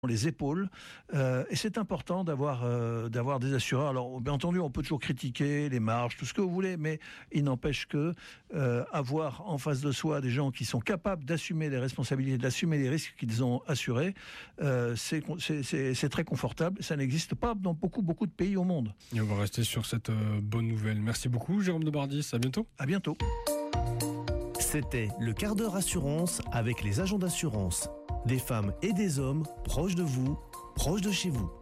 les épaules, et c'est important d'avoir des assureurs. Alors bien entendu, on peut toujours critiquer les marges, tout ce que vous voulez, mais il n'empêche que avoir en face de soi des gens qui sont capables d'assumer les responsabilités, d'assumer les risques qu'ils ont assurés, c'est très confortable. Ça n'existe pas dans beaucoup de pays au monde. Et on va rester sur cette bonne nouvelle. Merci beaucoup, Jérôme Debardis. À bientôt. À bientôt. C'était le quart d'heure assurance avec les agents d'assurance. Des femmes et des hommes proches de vous, proches de chez vous.